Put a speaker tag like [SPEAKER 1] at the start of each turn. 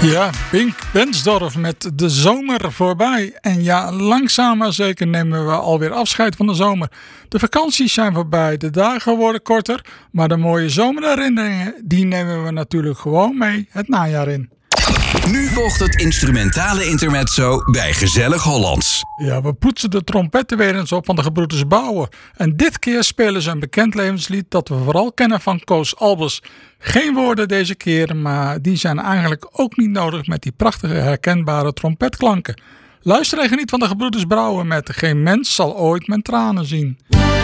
[SPEAKER 1] Ja, Pink Bensdorf met de zomer voorbij. En ja, langzaam maar zeker nemen we alweer afscheid van de zomer. De vakanties zijn voorbij, de dagen worden korter. Maar de mooie zomerherinneringen, die nemen we natuurlijk gewoon mee het najaar in.
[SPEAKER 2] Nu volgt het instrumentale intermezzo bij Gezellig Hollands.
[SPEAKER 1] Ja, we poetsen de trompetten weer eens op van de gebroeders Bouwer. En dit keer spelen ze een bekend levenslied dat we vooral kennen van Koos Albers. Geen woorden deze keer, maar die zijn eigenlijk ook niet nodig met die prachtige herkenbare trompetklanken. Luister en geniet van de gebroeders Brouwer met Geen mens zal ooit mijn tranen zien.